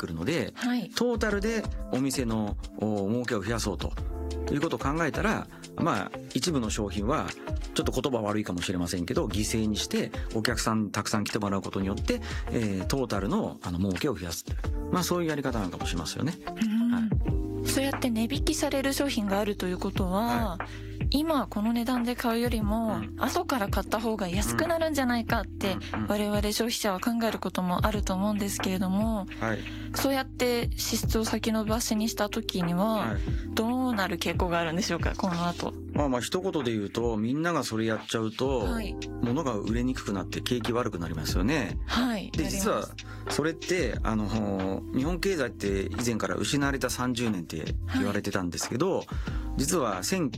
くるので、 はい、 トータルでお店の儲けを増やそうということを考えたら、まあ一部の商品はちょっと言葉悪いかもしれませんけど犠牲にしてお客さんたくさん来てもらうことによって、トータルの儲けを増やすという、まあそういうやり方なのかもしれますよね。 そうやって値引きされる商品があるということは、今この値段で買うよりも、後から買った方が安くなるんじゃないかって我々消費者は考えることもあると思うんですけれども、そうやって支出を先延ばしにした時にはどうなる傾向があるんでしょうか、この後。 まあ一言で言うと、みんながそれやっちゃうと、物が売れにくくなって景気悪くなりますよね。で、実はそれって日本経済って以前から失われた30年って言われてたんですけど、実は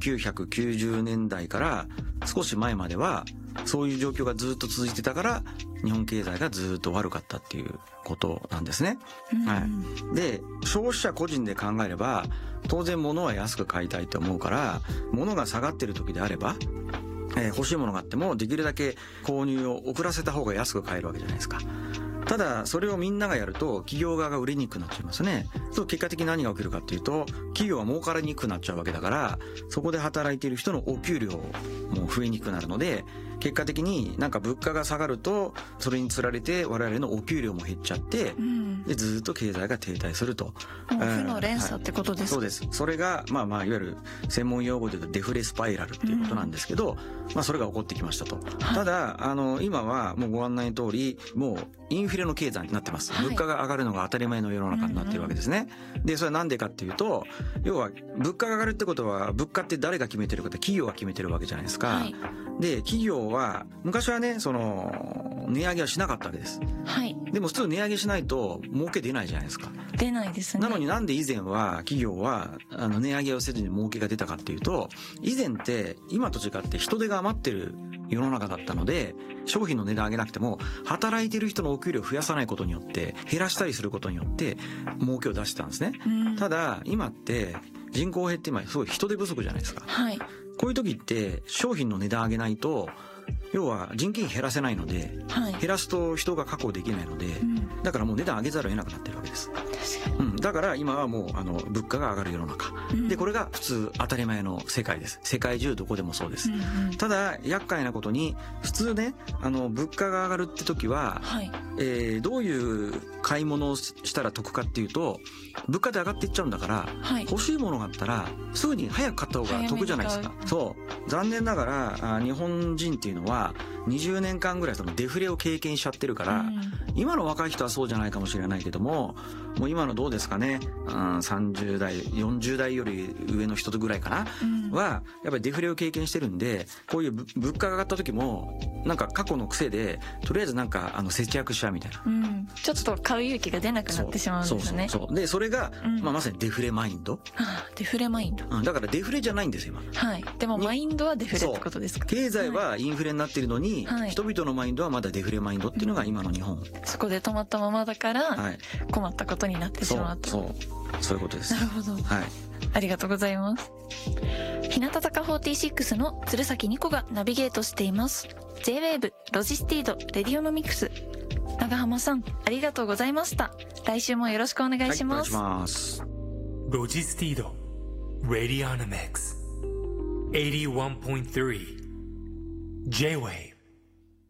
1990年代から少し前まではそういう状況がずっと続いてたから日本経済がずっと悪かったっていうことなんですね。で、消費者個人で考えれば当然物は安く買いたいと思うから、物が下がってる時であれば、欲しいものがあってもできるだけ購入を遅らせた方が安く買えるわけじゃないですか。ただそれをみんながやると企業側が売れにくくなっちゃいますね。そう結果的に何が起きるかっていうと、企業は儲からにくくなっちゃうわけだから、そこで働いている人のお給料も増えにくくなるので、結果的になんか物価が下がるとそれにつられて我々のお給料も減っちゃって、でずっと経済が停滞すると。 負の連鎖ってことですか？ そうです。それがいわゆる専門用語で言うとデフレスパイラルっていうことなんですけど、それが起こってきましたと。ただ今はもうご案内の通り、もうインフレの経済になってます。物価が上がるのが当たり前の世の中になってるわけですね。で、それはなんでかっていうと、要は物価が上がるってことは、物価って誰が決めてるかって企業が決めてるわけじゃないですか。で、企業は昔はね、値上げはしなかったわけです。でも普通値上げしないと儲け出ないじゃないですか。 出ないですね。 なのになんで以前は企業は値上げをせずに儲けが出たかっていうと、以前って今と違って人手が余ってる世の中だったので、商品の値段上げなくても働いてる人のお給料を増やさないことによって、減らしたりすることによって儲けを出してたんですね。ただ今って人口減って今すごい人手不足じゃないですか。こういう時って商品の値段上げないと、要は人件費減らせないので、減らすと人が確保できないので、だからもう値段上げざるを得なくなってるわけです。だから今はもう物価が上がる世の中、でこれが普通当たり前の世界です。世界中どこでもそうです。ただ厄介なことに、普通ね物価が上がるって時は、どういう買い物をしたら得かっていうと、物価で上がっていっちゃうんだから、欲しいものがあったらすぐに早く買った方が得じゃないですか。そう残念ながら日本人っていうのは20年間ぐらいそのデフレを経験しちゃってるから、今の若い人はそうじゃないかもしれないけども、もう今のどうですかね、30代40代より上の人ぐらいかな、はやっぱりデフレを経験してるんで、こういう物価が上がった時もなんか過去の癖でとりあえずなんか節約しちゃうみたいな、 ちょっと買う勇気が出なくなってしまうんですね。 でそれが、まさにデフレマインド。 デフレマインド、 だからデフレじゃないんですよ今。 でもマインドはデフレってことですか？ 経済はインフレになっているのに、人々のマインドはまだデフレマインドっていうのが今の日本。 そこで止まったままだから、困ったことになってしまうと。 そういうことです。 なるほど。ありがとうございます。日向坂46の鶴崎ニコがナビゲートしています。J-Wave、ロジスティード、レディオノミクス。長浜さん、ありがとうございました。来週もよろしくお願いします。 お願いします。 ロジスティード、レディオノミクス、81.3 J-Wave